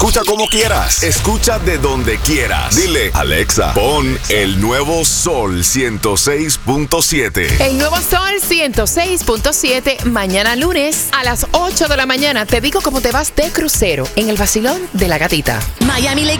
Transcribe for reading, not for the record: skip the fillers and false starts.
Escucha como quieras. Escucha de donde quieras. Dile, Alexa, pon el nuevo Sol 106.7. El nuevo Sol 106.7, mañana lunes a las 8 de la mañana. Te digo cómo te vas de crucero en el vacilón de la gatita. Miami Lakes